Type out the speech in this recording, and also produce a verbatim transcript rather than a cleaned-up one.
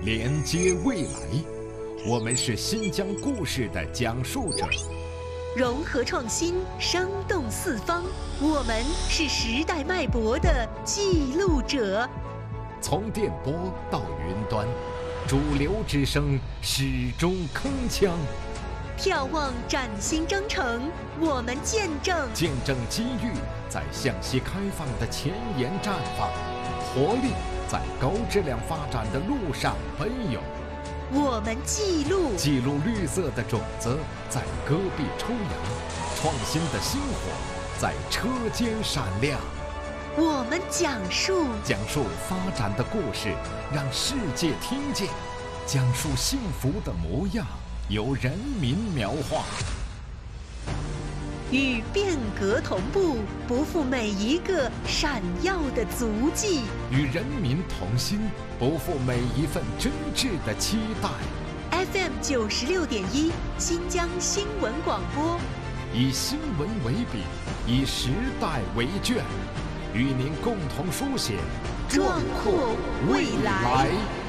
连接未来，我们是新疆故事的讲述者。 融合创新，生动四方，我们是时代脉搏的记录者。 从电波到云端，主流之声始终铿锵。 眺望崭新征程，我们见证见证机遇在向西开放的前沿绽放，活力在高质量发展的路上奔涌。 我们记录记录绿色的种子在戈壁抽芽，创新的星火在车间闪亮。 我们讲述讲述发展的故事，让世界听见；讲述幸福的模样，由人民描画。 与变革同步，不负每一个闪耀的足迹； 与人民同心，不负每一份真挚的期待。 F M 九十六点一，新疆新闻广播， 以新闻为笔，以时代为卷，与您共同书写壮阔未来。